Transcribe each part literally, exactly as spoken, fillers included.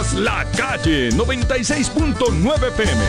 Escuchas La Calle noventa y seis punto nueve F M.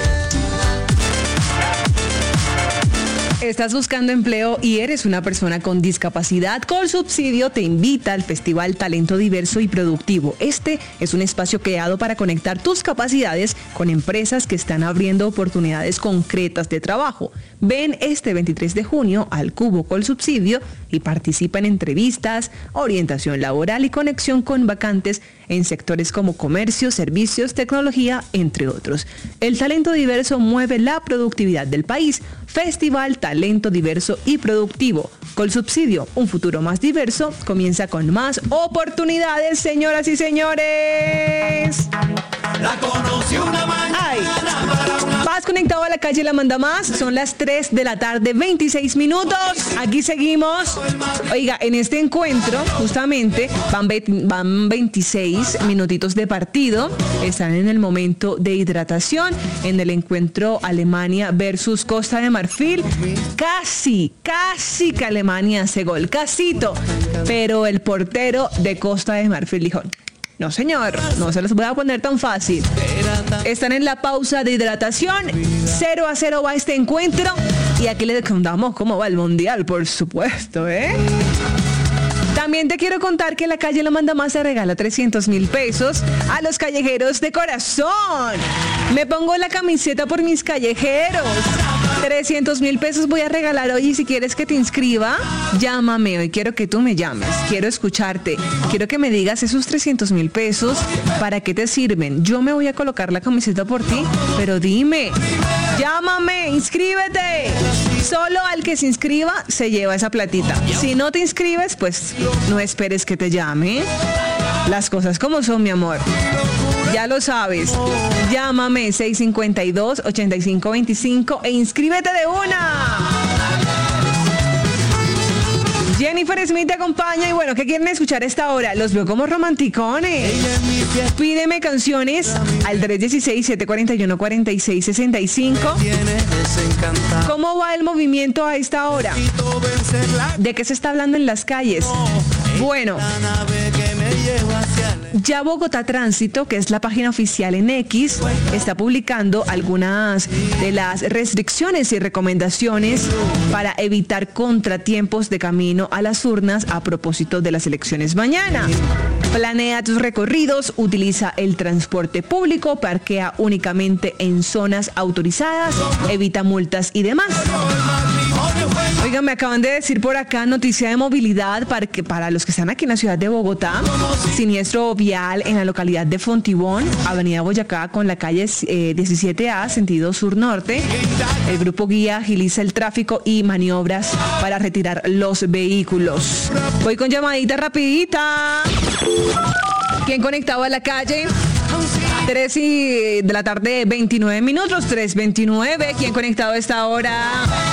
¿Estás buscando empleo y eres una persona con discapacidad? Colsubsidio te invita al Festival Talento Diverso y Productivo. Este es un espacio creado para conectar tus capacidades con empresas que están abriendo oportunidades concretas de trabajo. Ven este veintitrés de junio al Cubo Colsubsidio y participa en entrevistas, orientación laboral y conexión con vacantes en sectores como comercio, servicios, tecnología, entre otros. El talento diverso mueve la productividad del país. Festival Talento Diverso y Productivo. Colsubsidio, un futuro más diverso, comienza con más oportunidades, señoras y señores. La conocí una mañana. Ay. Vas conectado a La Calle La Manda Más. Son las tres de la tarde, veintiséis minutos. Aquí seguimos. Oiga, en este encuentro, justamente, van, ve- van veintiséis minutitos de partido. Están en el momento de hidratación. En el encuentro Alemania versus Costa de Marfil. Casi, casi que Alemania hace gol. Casito. Pero el portero de Costa de Marfil dijo: no, señor, no se los voy a poner tan fácil. Están en la pausa de hidratación. cero a cero va este encuentro. Y aquí les contamos cómo va el mundial, por supuesto, ¿eh? También te quiero contar que La Calle La Manda Más se regala trescientos mil pesos a los callejeros de corazón. Me pongo la camiseta por mis callejeros. trescientos mil pesos voy a regalar hoy y si quieres que te inscriba, llámame. Hoy quiero que tú me llames. Quiero escucharte. Quiero que me digas esos trescientos mil pesos, ¿para qué te sirven? Yo me voy a colocar la camiseta por ti, pero dime. Llámame, inscríbete. Solo al que se inscriba se lleva esa platita. Si no te inscribes, pues no esperes que te llame. Las cosas como son, mi amor. Ya lo sabes. Llámame seis cinco dos, ocho cinco dos cinco e inscríbete de una. Jennifer Smith te acompaña y bueno, ¿qué quieren escuchar a esta hora? Los veo como romanticones. Pídeme canciones al tres uno seis, siete cuatro uno, cuatro seis seis cinco. ¿Cómo va el movimiento a esta hora? ¿De qué se está hablando en las calles? Bueno, ya Bogotá Tránsito, que es la página oficial en X, está publicando algunas de las restricciones y recomendaciones para evitar contratiempos de camino a las urnas a propósito de las elecciones mañana. Planea tus recorridos, utiliza el transporte público, parquea únicamente en zonas autorizadas, evita multas y demás. Oigan, me acaban de decir por acá noticia de movilidad para, que, para los que están aquí en la ciudad de Bogotá. Siniestro vial en la localidad de Fontibón, avenida Boyacá con la calle eh, diecisiete A, sentido sur-norte. El grupo guía agiliza el tráfico y maniobras para retirar los vehículos. Voy con llamadita rapidita. ¿Quién conectado a La Calle? tres y de la tarde, veintinueve minutos, tres veintinueve. ¿Quién conectado a esta hora?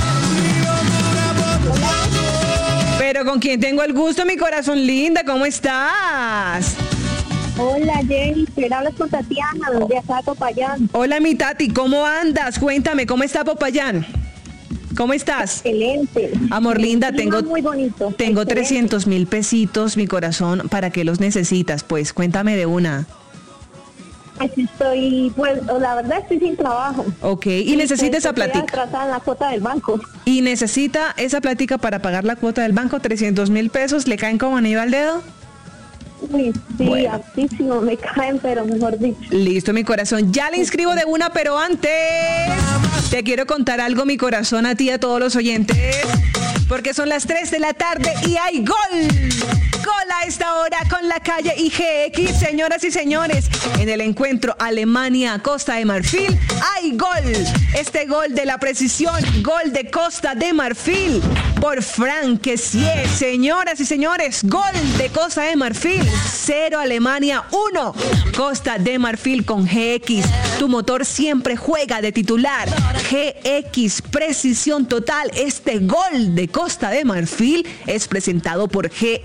Pero con quién tengo el gusto, mi corazón linda, ¿cómo estás? Hola Jennifer, hablas con Tatiana, de acá de Popayán. Hola mi Tati, ¿cómo andas? Cuéntame, ¿cómo está Popayán? ¿Cómo estás? Excelente. Amor linda, tengo, muy bonito. tengo Excelente. trescientos mil pesitos, mi corazón, ¿para qué los necesitas? Pues cuéntame de una. Pues estoy, pues la verdad estoy sin trabajo. Ok, y necesita esa Estoy platica. atrasada en la cuota del banco. Y necesita esa platica para pagar la cuota del banco, trescientos mil pesos, ¿le caen como anillo al dedo? Uy, sí, Bueno. altísimo, me caen, pero mejor dicho. Listo, mi corazón. Ya le inscribo de una, pero antes te quiero contar algo, mi corazón, a ti y a todos los oyentes. Porque son las tres de la tarde y hay gol. Gol a esta hora con La Calle y G X. Señoras y señores, en el encuentro Alemania-Costa de Marfil hay gol. Este gol de la precisión, gol de Costa de Marfil por Frank Kessié. Señoras y señores, gol de Costa de Marfil. Cero Alemania, uno Costa de Marfil con G X. Tu motor siempre juega de titular. G X, precisión total. Este gol de Costa de Marfil es presentado por G X.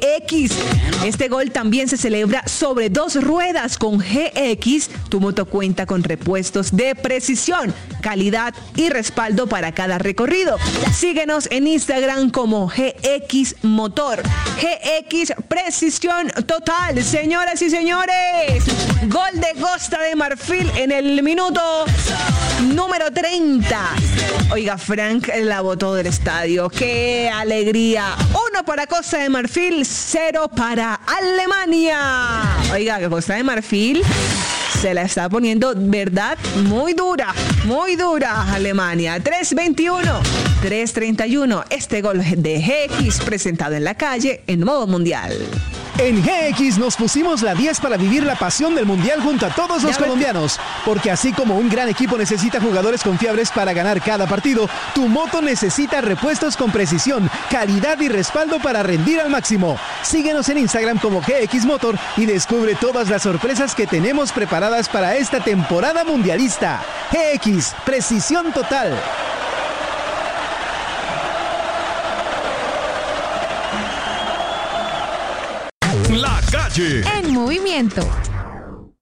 X. Este gol también se celebra sobre dos ruedas con G X. Tu moto cuenta con repuestos de precisión, calidad y respaldo para cada recorrido. Síguenos en Instagram como G X Motor. G X Precisión Total. Señoras y señores, gol de Costa de Marfil en el minuto número treinta. Oiga, Frank la botó del estadio. ¡Qué alegría! Uno para Costa de Marfil, cero para Alemania. Oiga, que Costa de Marfil se la está poniendo, ¿verdad? Muy dura, muy dura Alemania. tres veintiuno, tres treinta y uno. Este gol de G X presentado en la calle en modo mundial. En G X nos pusimos la diez para vivir la pasión del mundial junto a todos los colombianos. Porque así como un gran equipo necesita jugadores confiables para ganar cada partido, tu moto necesita repuestos con precisión, calidad y respaldo para rendir al máximo. Síguenos en Instagram como G X Motor y descubre todas las sorpresas que tenemos preparadas para esta temporada mundialista. G X, precisión total. La calle en movimiento.